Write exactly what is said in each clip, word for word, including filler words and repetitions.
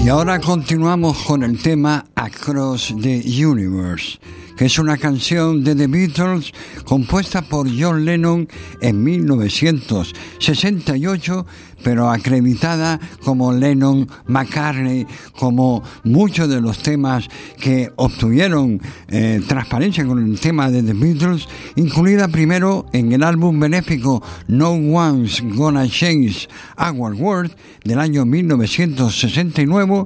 ahora continuamos con el tema Across the Universe, que es una canción de The Beatles compuesta por John Lennon en mil novecientos sesenta y ocho, pero acreditada como Lennon-McCartney, como muchos de los temas que obtuvieron eh, transparencia con el tema de The Beatles, incluida primero en el álbum benéfico No One's Gonna Change Our World del año mil novecientos sesenta y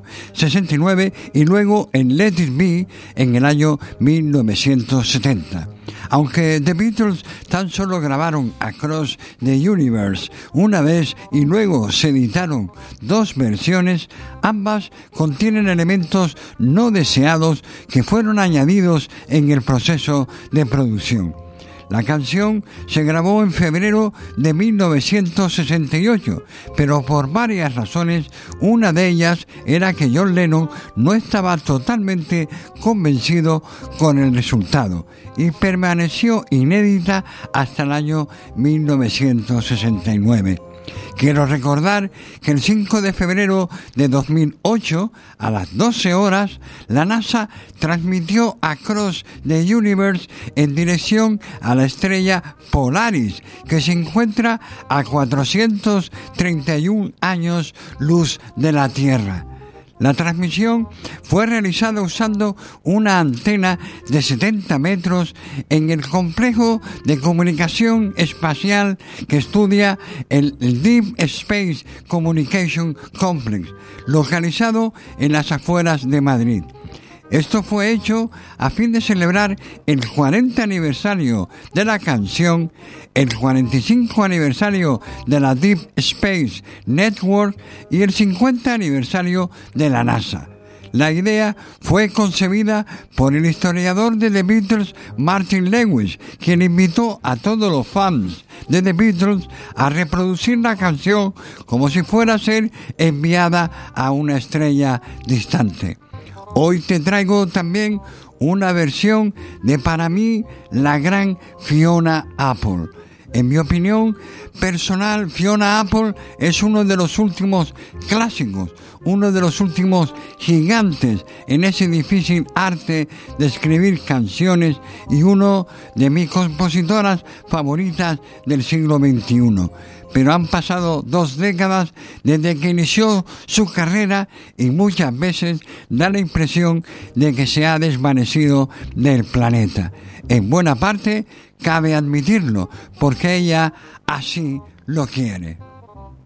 nueve y luego en Let It Be en el año mil novecientos setenta. Aunque The Beatles tan solo grabaron Across the Universe una vez y luego se editaron dos versiones, ambas contienen elementos no deseados que fueron añadidos en el proceso de producción. La canción se grabó en febrero de mil novecientos sesenta y ocho, pero por varias razones. Una de ellas era que John Lennon no estaba totalmente convencido con el resultado y permaneció inédita hasta el año mil novecientos sesenta y nueve. Quiero recordar que el cinco de febrero de dos mil ocho, a las doce horas, la NASA transmitió Across the Universe en dirección a la estrella Polaris, que se encuentra a cuatrocientos treinta y un años luz de la Tierra. La transmisión fue realizada usando una antena de setenta metros en el complejo de comunicación espacial que estudia el Deep Space Communication Complex, localizado en las afueras de Madrid. Esto fue hecho a fin de celebrar el cuarenta aniversario de la canción, el cuarenta y cinco aniversario de la Deep Space Network y el cincuenta aniversario de la NASA. La idea fue concebida por el historiador de The Beatles, Martin Lewis, quien invitó a todos los fans de The Beatles a reproducir la canción como si fuera a ser enviada a una estrella distante. Hoy te traigo también una versión de, para mí, la gran Fiona Apple. En mi opinión personal, Fiona Apple es uno de los últimos clásicos, uno de los últimos gigantes en ese difícil arte de escribir canciones y uno de mis compositoras favoritas del siglo veintiuno. Pero han pasado dos décadas desde que inició su carrera y muchas veces da la impresión de que se ha desvanecido del planeta. En buena parte cabe admitirlo, porque ella así lo quiere.